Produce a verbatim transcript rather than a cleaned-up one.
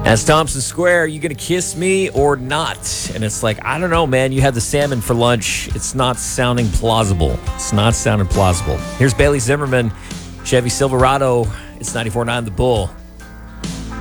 That's Thompson Square. You gonna kiss me or not? And it's like, I don't know, man. You had the salmon for lunch. It's not sounding plausible. It's not sounding plausible. Here's Bailey Zimmerman, Chevy Silverado. It's ninety-four point nine The Bull.